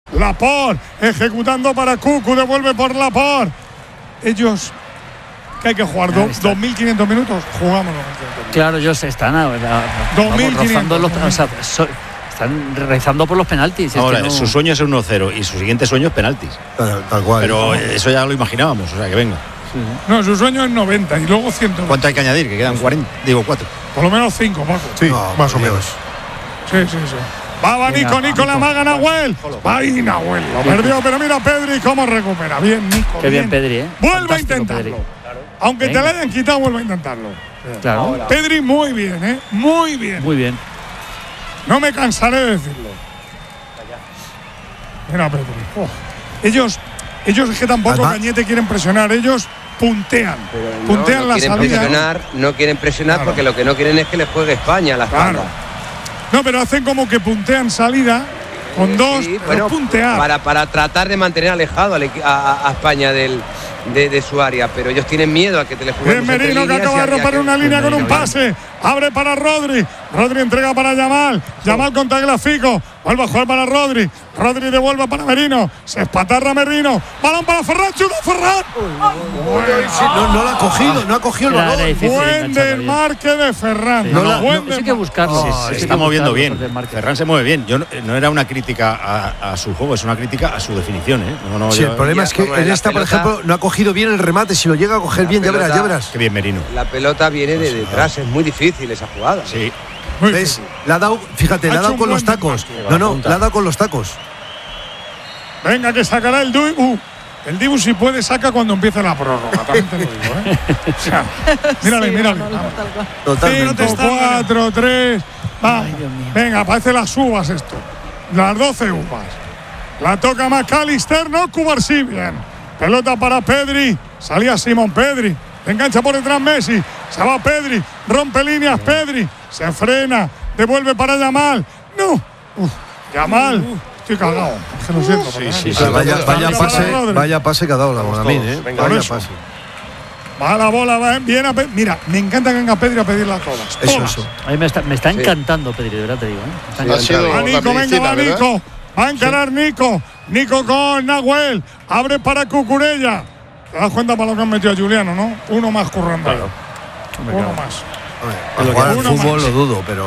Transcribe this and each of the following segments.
Laporte ejecutando para Cucu, devuelve por Laporte. Ellos, que hay que jugar 2.500 minutos, jugamos 2.500. Claro, ellos están 2.500. O sea, están rezando por los penaltis. Ahora, es que no... su sueño es 1-0 y su siguiente sueño es penaltis. Tal cual. Pero eso ya lo imaginábamos, o sea, que venga. Sí. No, su sueño es 90 y luego 100. ¿Cuánto hay que añadir? Que quedan 40, digo 4. Por lo menos 5, Paco. Sí, más o menos. Sí. Va Nico, la maga Nahuel. Va ahí Nahuel. Lo perdió, pero mira Pedri cómo recupera. Bien, Nico. Qué bien Pedri, ¿eh? Vuelve Fantástico, a intentarlo. Pedri. Aunque te la hayan quitado, vuelve a intentarlo. Claro. Ahora. Pedri muy bien, ¿eh? Muy bien. Muy bien. No me cansaré de decirlo. Mira Pedri. Ellos es que tampoco Además, Cañete quieren presionar. Ellos puntean. No La quieren salida. presionar, no quieren presionar, Claro. porque lo que no quieren es que les juegue España a la espalda. Claro. No, pero hacen como que puntean salida con dos, Sí, pero puntear. para tratar de mantener alejado a España de su área, pero ellos tienen miedo a que te le jueguen. Bien Merino, que acaba de romper una línea con un pase. Abre para Rodri. Rodri entrega para Yamal. Yamal con Tagliafico. Vuelve a jugar para Rodri. Rodri devuelve para Merino. Se espatarra Merino. Balón para Ferran. ¡Chuta Ferran! No lo ha cogido, no ha cogido el balón. Buen desmarque de Ferran. Sí. Buen Hay que buscarlo. Se está moviendo bien. Ferran se mueve bien. Yo no era una crítica a su juego, es una crítica a su definición, ¿eh? Sí, el problema es que en esta, por ejemplo, no ha cogido bien el remate. Si lo llega a coger bien, ya verás. Qué bien Merino. La pelota viene de detrás, es muy difícil esa jugada. Sí. ¿Ves? Le ha dado, fíjate, le ha dado con los tacos. No, le ha dado con los tacos. Venga, que sacará el Dibu. El Dibu, si puede, saca cuando empiece la prórroga. También te lo digo, ¿eh? O sea, mírale. Totalmente. 5, 4, 3. Va. Venga, parece las uvas esto. Las 12 uvas. La toca McAllister, no Cubarsí. Bien. Pelota para Pedri. Salía Simón Pedri. Engancha por detrás Messi. Se va Pedri. Rompe líneas Pedri. Se frena. Devuelve para Yamal. No. Yamal. Estoy cagado. Es que lo siento. Sí. Vaya pase que ha dado la Bonamín, ¿eh? Vaya pase. Va la bola, va bien a Pedri. Mira, me encanta que venga Pedri a pedirla todas. Eso. A mí me está encantando Pedri, de verdad te digo, ¿eh? Va Nico, venga, va Nico. Va a encarar Nico. Nico con Nahuel. Abre para Cucurella. Te das cuenta para lo que han metido a Juliano, ¿no? Uno más currando. Claro. Uno más. Para jugar al fútbol lo dudo, pero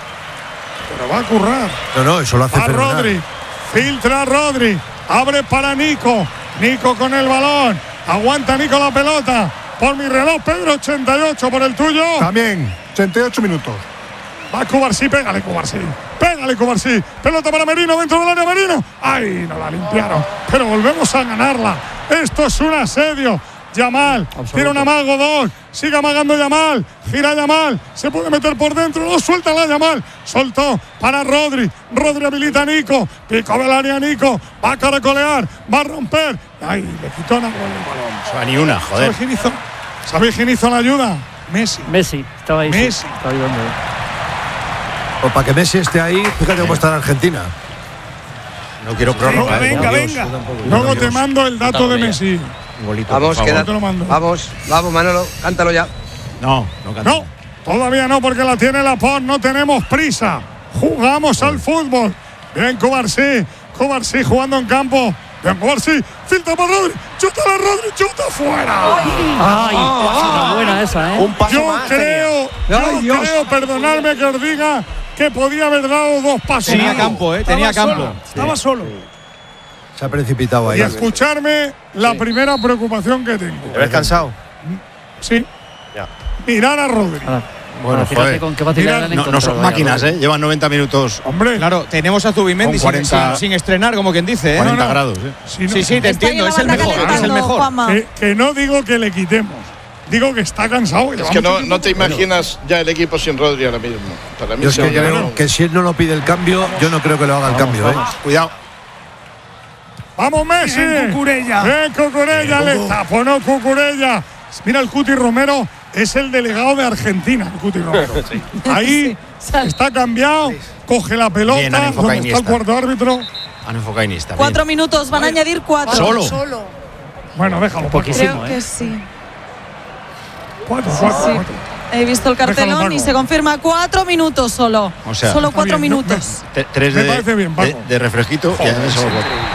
va a currar. No, eso lo hace fenomenal. Rodri. Filtra Rodri. Abre para Nico. Nico con el balón. Aguanta Nico la pelota. Por mi reloj, Pedro, 88. Por el tuyo. También, 88 minutos. Va Cubarsí, pégale Cubarsí. Pelota para Merino, dentro del área Merino. ¡Ay! No la limpiaron. Pero volvemos a ganarla. Esto es un asedio. Yamal, tira un amago, dos. Sigue amagando Yamal. Gira Yamal. Se puede meter por dentro. No, suelta la Yamal. Soltó para Rodri. Rodri habilita a Nico. Pico del área Nico. Va a caracolear. Va a romper. ¡Ay! Le quitó una bola el balón. O sea, ni una, joder. ¿Sabéis quién hizo la ayuda? Messi. Estaba ahí. Messi. Estaba ayudando. O para que Messi esté ahí, fíjate cómo está en Argentina. No quiero prórroga. Venga. Luego te mando el dato de Messi. Un golito, Vamos, Te lo mando. Vamos, Manolo, cántalo ya. No canta. No, todavía no, porque la tiene Laporte. No tenemos prisa. Jugamos al fútbol. Bien, Cubarsí jugando en campo. Bien, Cubarsí. Filtra para Rodri. Chuta fuera. Ay, buena esa, ¿eh? Un paso Yo más. creo, perdonadme que os diga que podía haber dado dos pasos. Tenía campo, tenía campo. Estaba solo. Se ha precipitado ahí. Y escucharme la primera preocupación que tengo. ¿Te ves cansado? Sí. Ya. Mirar a Rodri. Bueno, fíjate joder. con qué facilidad han No son máquinas, ¿eh? Llevan 90 minutos. Hombre, Claro, tenemos a Zubimendi Con 40 sin estrenar, como quien dice, ¿eh? 40 grados, ¿eh? Sí, te entiendo, es el mejor. Que no digo que le quitemos. Digo que está cansado. Es que no te imaginas ya el equipo sin Rodri ahora mismo. Para mí Yo es que creo que si él no lo pide el cambio, yo no creo que lo haga el cambio. Cuidado. ¡Vamos, Messi! Cucurella. Cucurella, le tapó, no Cucurella. Mira, el Cuti Romero es el delegado de Argentina, el Cuti Romero. Ahí está cambiado, coge la pelota, Bien, han enfocado donde está el Iniesta. cuarto árbitro. Han enfocado a Iniesta. 4 minutos, van a añadir 4. ¿Solo? Bueno, déjalo. Poquísimo, Creo que sí. 4. He visto el Déjalo, cartelón Paco. y se confirma 4 minutos solo. O sea, solo está 4 bien, minutos. 3 Me parece bien, Paco. de refresquito y ya se lo